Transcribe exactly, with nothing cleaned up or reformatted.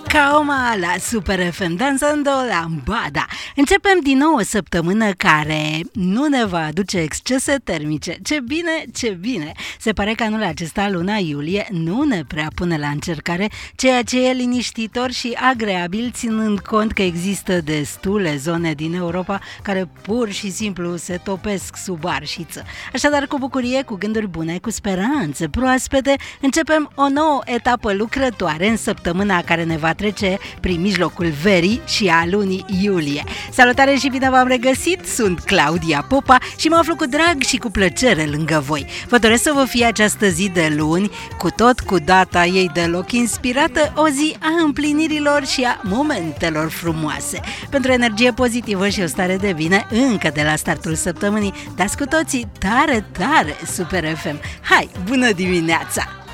Kaoma la Super F M, Danzando Lambada. Începem din nou o săptămână care nu ne va aduce excese termice. Ce bine, ce bine! Se pare că anul acesta, luna iulie, nu ne prea pune la încercare, ceea ce e liniștitor și agreabil, ținând cont că există destule zone din Europa care pur și simplu se topesc sub arșiță. Așadar, cu bucurie, cu gânduri bune, cu speranțe proaspete, începem o nouă etapă lucrătoare în săptămâna care ne va trece prin mijlocul verii și a lunii iulie. Salutare și bine v-am regăsit! Sunt Claudia Popa și mă aflu cu drag și cu plăcere lângă voi. Vă doresc să vă fie această zi de luni, cu tot cu data ei deloc inspirată, o zi a împlinirilor și a momentelor frumoase. Pentru energie pozitivă și o stare de bine, încă de la startul săptămânii, dați cu toții tare, tare Super F M. Hai, bună dimineața!